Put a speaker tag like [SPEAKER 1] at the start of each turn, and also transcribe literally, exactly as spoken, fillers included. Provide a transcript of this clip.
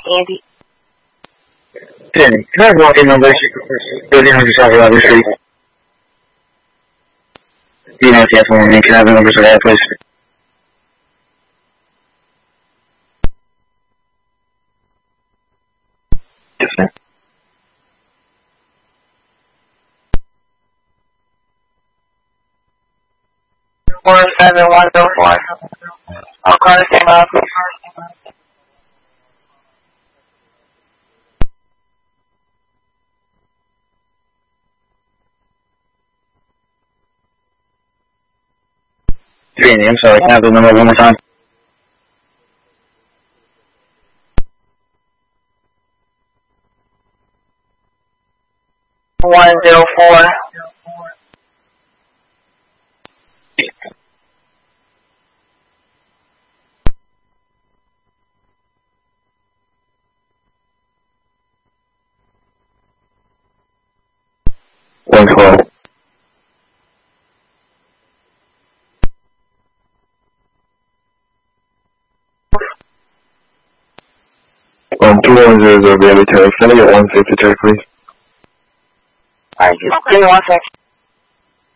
[SPEAKER 1] Andy.
[SPEAKER 2] Penny, can I have walk-in numbers? thirteen hundred South Robert Street. Do you know if you have one? Can I have the numbers of that, please? Yes, ma'am.
[SPEAKER 1] Four seven one zero four. I'll call the same office.
[SPEAKER 2] Penny, I'm sorry. Can I have the number one more time?
[SPEAKER 1] One zero four.
[SPEAKER 2] One twelve. Um, two one zero zero Bailey Terrace. Can I get one safety check, please?
[SPEAKER 1] Alright, just give me one second.